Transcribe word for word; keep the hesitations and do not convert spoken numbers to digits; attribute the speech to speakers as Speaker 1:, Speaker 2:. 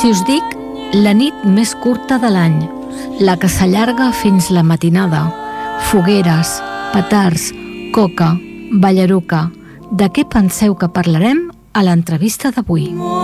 Speaker 1: Si us dic la nit més curta de l'any, la que s'allarga fins la matinada, fogueres, petards, coca, ballaruca, de què penseu que parlarem a l'entrevista d'avui?